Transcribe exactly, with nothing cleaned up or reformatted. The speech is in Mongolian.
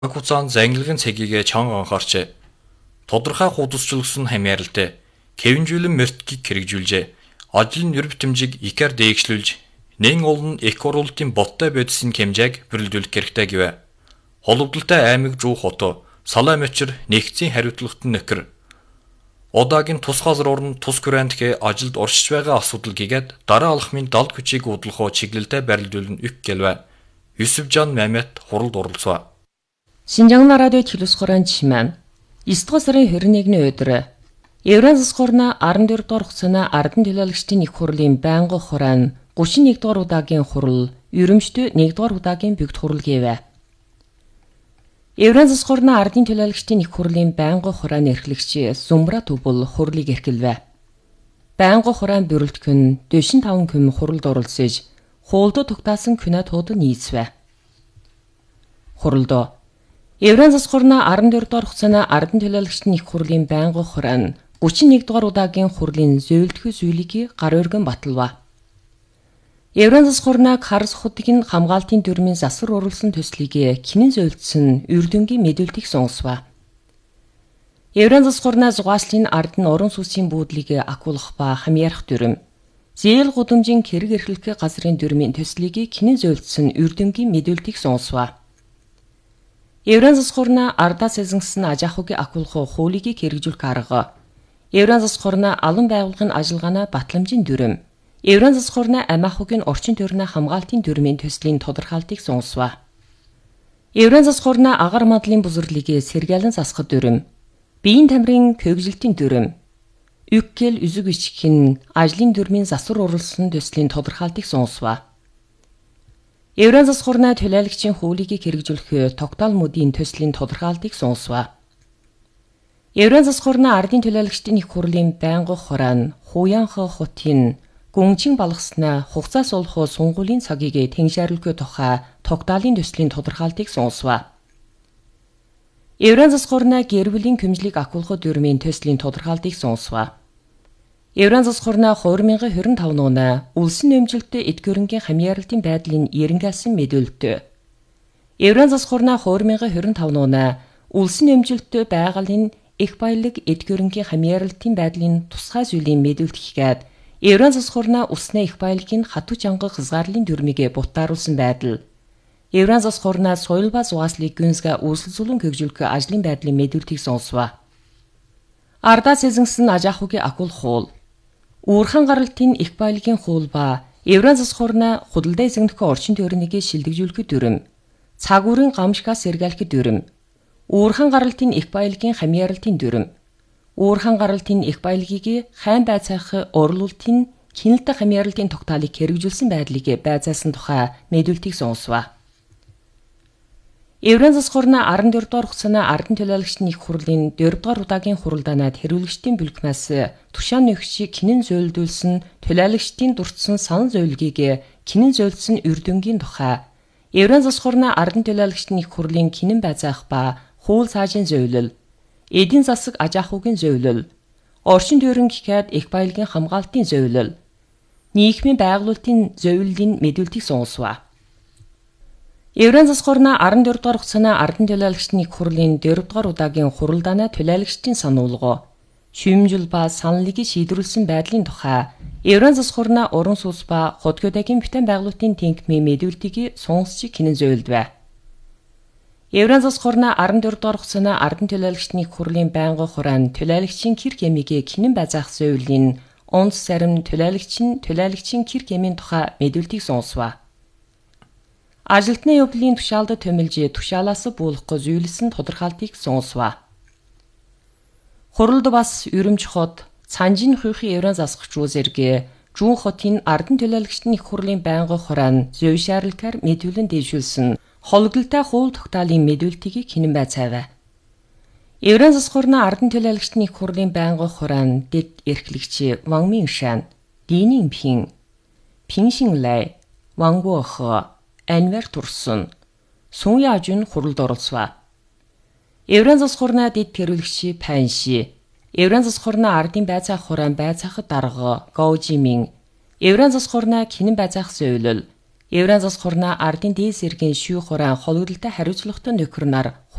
Хугацаанд зангилгын цэгийг чанга анхаарчээ. Тодорхой худалчилсан хамааралтай хэвэнжүүлэн мертгийг хэрэгжүүлжээ. Ажлын нэр битэмжийг икаар дээгшлүүлж, нэн олон их оруулалтын боттой бодисын хэмжээг бүрэлдүүлэх хэрэгтэй гэв. Холбогдолтой аймаг жуу хото, салаа мочир нэгцийн хариуцлагатай нөхөр. Одаагийн тус газар орн тус гүрэнтгэ ажилд оршиж байгаа асуудал гэгээд дараа алхмын далд хүчийг удлахоо чиглэлтэй барилдуулн үк гэлвэ. Юсүфжан Мамет хуралд оролцоо. Шинжаан радио телевизхорон чимэн. Эсдгэл сарын двадцать первны өдөр Евразис хорна арван дөрөв дугаар хугацааны Ардан төлөөлөгчдийн их хурлын байнгын хорон гучин нэг дугаар удаагийн хурал, ерөнхийдөө нэг дугаар удаагийн бүгд хурал гэвэ. Евразис хорна Ардын төлөөлөгчдийн их хурлын байнгын хорон эрхлэгч Зумбра Түбэл хурлыг эрхэлвэ. Байнгын хорон бүрэлдэхүүн дэшин таван күм хуралд оролцож, хуулдад тогтаасан күнэтүүд нийцвэ. Хуралд Евразис хорна арван дөрөв дугаар хугацааны Ардан төлөөлөгчдийн их хурлын байнгын хорон гучин нэг дугаар удаагийн хурлын зөвлөлтгөө зүйлийг гар өргөн баталва. Евразис хорнаг харс хотын хамгаалтын дүрмийн засвар оруулсан төслийг кинэн зөвлөсөн үрдөнгийн мэдүүлтийг сонсва. Евразис хорна зугааслын Ардан орон сүсийн буудлыг акуулах ба хамьяарах дүрм. Зээл гудамжийн хэрэг эрхлэх газрын дүрмийн төслийг кинэн зөвлөсөн үрдөнгийн мэдүүлтийг сонсва. Евразис хорна ардаас эзэнсэн аж ахуйг акуулах хуулийг хэрэгжүүлэх арга. Евразис хорна алан байгууллагын ажиллагаана батламжийн дүрм. Евразис хорна ам ахуйг орчин тойрны хамгаалтын дүрмийн төслийн тодорхойлтыг сонсва. Евразис хорна агаар мадлын бузрлыг сэргээлэн засах дүрм. Биеийн тамирын хөгжилтийн дүрм. Үккэл үзэг ичгэн ажлын дүрмийн засвар оруулсан төслийн тодорхойлтыг сонсва. Евразис хорна төлөөлөгчийн хуулийг хэрэгжүүлэх тогтоол мөдийн төслийн тодорхойлтыг сонсва. Евразис хорна Ардын төлөөлөгчдийн их хурлын байнгын хорон Хуянх хотын гүнчин балгаснаа хугацаас олох сунгуулийн цагийг тэнжээрлэх тухай тогтоолын төслийн тодорхойлтыг сонсва. Евразис хорна гэр бүлийн хэмжлэг акуулах дүрмийн төслийн тодорхойлтыг сонсва. Евразис хорна две тысячи двадцать пять нуна улсын нэмжилттэй эдгөрөнгийн хамьяаралтын байдлын эренгаасан мэдүүлэлт. Евразис хорна две тысячи двадцать пять нуна улсын нэмжилттэй байгалийн их баялаг эдгөрөнгийн хамьяаралтын байдлын тусгай зүйлийн мэдүүлэлт хийгээд Евразис хорна усны их баялагын хатуу чанга хязгаарлалын дүрмийг бутааруулсан байдал. Евразис хорна соёл ба зугааслыг гүнзгий үйлсэлцүүлэн хөгжүүлэх ажлын байдлын мэдүүлэлтийг сонсва. Ардаас эзэнсэн аж ахуйг акуулах хууль. Уурхан гаралтын их баялагын хууль ба Евразис хорна худалдаа эзэмдэх орчин тойрныг шилдэгжүүлэх дүрм. Цагуурын гамшгаас сэргээлэх дүрм. Уурхан гаралтын их баялагын хамьяаралтын дүрм. Уурхан гаралтын их баялагийг хайн байцаах орлуулалтын кинэлтэй хамьяаралтын тогтоолыг хэрэгжүүлсэн байдлыг байцаасан тухай мэдүүлэлтийг сонсва. Евразис хорна арван дөрөв дугаар хугацааны Ардан төлөөлөгчдийн их хурлын дөрөв дугаар удаагийн хуралдаанад хэрүүлэгчдийн бүлгмээс тушаан нөхшийг кинэн зөвлөдүүлсэн төлөөлөгчдийн дурдсан санал зөвлөгийг кинэн зөвлөсөн үрдөнгийн тухай Евразис хорна Ардан төлөөлөгчдийн их хурлын кинэн байцаах ба хууль цаажийн зөвлөл, эдийн засаг аж ахуйн зөвлөл, орчин тойрон гэхэд их баялагын хамгаалтын зөвлөл, нийгмийн байгуулалтын зөвлөлийн мэдүүлэлтийг сонсва. Евразис хорна арван дөрөв дугаар хугацааны Ардан төлөөлөгчдийн их хурлын дөрөв дугаар удаагийн хуралдаанаа төлөөлөгчдийн сануулга, шүүмжил ба саналыг шийдвэрлсэн байдлын тухай Евразис хорна уран сүнс ба хотгодагийн бүтээн байгуулалтын тэнхимийн мэдүүлэлтийг сонсч кинэн зөвлөдвэ. Евразис хорна арван дөрөв дугаар хугацааны Ардан төлөөлөгчдийн их хурлын байнгын хорон төлөөлөгчийн кир хэмийг кинэн байцаах зөвлөлийн онц зарим төлөөлөгчийн төлөөлөгчийн кир хэмийн тухай мэдүүлэлтийг сонсва. Ажилтны явдлын тушаалд томилж тушаалаас буулгах зүйлсэн тодорхойлтыг сонсва. Хуралд бас Өрөмж хот, Цанжин хүйхи Евран засгч үзэргэ Жүүн хотын Ардан төлөөлөгчдийн их хурлын байнгын хорон зөвшөөрлөөр мэдүүлэн дэвшүүлсэн холгилтой хууль тогтоолын мэдүүлэлтийг кинэн байцаавэ. Евразис хорна Ардан төлөөлөгчдийн их хурлын байнгын хорон дэд эрхлэгч Ван Миншан, Линин Пин, Пин Шинлай, Ван Гуохо, Анвар Турсун, Сун Яжун хуралд оролцва. Евразис хорна дэд тэрүүлэгч Панши, Евразис хорна Ардын байцаах хорон байцаахад дарга Гоужимин, Евразис хорна кинэн байцаах зөвлөл, Евран засаг хурнаа ардын дээс эргийн шүү хураан хологдолтой хариуцлагатай нөхөр нар